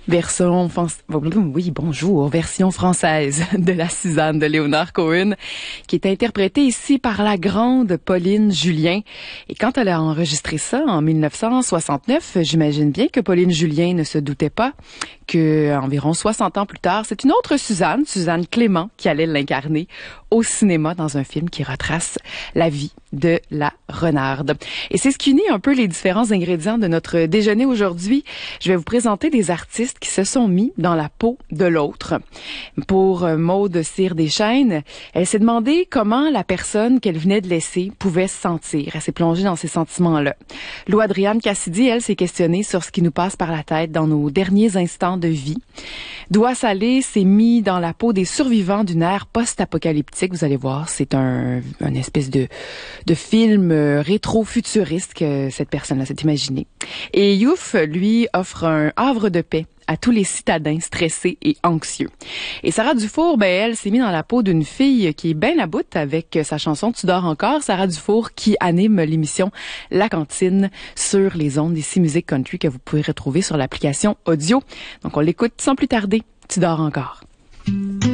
Oui, bonjour, version française de la Suzanne de Léonard Cohen, qui est interprétée ici par la grande Pauline Julien. Et quand elle a enregistré ça en 1969, j'imagine bien que Pauline Julien ne se doutait pas que, environ 60 ans plus tard, c'est une autre Suzanne, Suzanne Clément, qui allait l'incarner au cinéma dans un film qui retrace la vie de la renarde. Et c'est ce qui unit un peu les différents ingrédients de notre déjeuner aujourd'hui. Je vais vous présenter des artistes qui se sont mis dans la peau de l'autre. Pour Maude Cyr-Deschênes, elle s'est demandé comment la personne qu'elle venait de laisser pouvait se sentir. Elle s'est plongée dans ces sentiments-là. Lou Adriane Cassidy, elle, s'est questionnée sur ce qui nous passe par la tête dans nos derniers instants de vie. Doua Salé s'est mis dans la peau des survivants d'une ère post-apocalyptique. Vous allez voir, c'est une espèce de film rétro-futuriste que cette personne-là s'est imaginé. Et Youf, lui, offre un havre de paix à tous les citadins stressés et anxieux. Et Sarah Dufour, elle s'est mise dans la peau d'une fille qui est bien à bout avec sa chanson « Tu dors encore ». Sarah Dufour qui anime l'émission La Cantine sur les ondes d'ici Musique Country que vous pouvez retrouver sur l'application audio. Donc on l'écoute sans plus tarder. Tu dors encore.